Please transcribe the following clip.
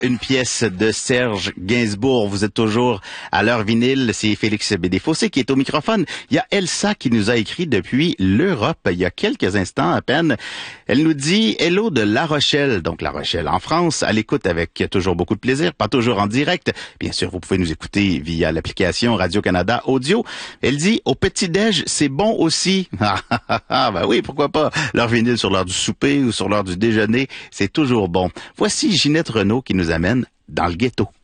Une pièce de Serge Gainsbourg. Vous êtes toujours à l'heure vinyle. C'est Félix Bédé-Fossé qui est au microphone. Il y a Elsa qui nous a écrit depuis l'Europe il y a quelques instants à peine. Elle nous dit « Hello de La Rochelle », donc La Rochelle en France, à l'écoute avec toujours beaucoup de plaisir, pas toujours en direct. Bien sûr, vous pouvez nous écouter via l'application Radio-Canada Audio. Elle dit « Au petit-déj, c'est bon aussi. » Ben oui, pourquoi pas. L'heure vinyle sur l'heure du souper ou sur l'heure du déjeuner, c'est toujours bon. Voici Ginette Renaud qui nous amène dans le ghetto.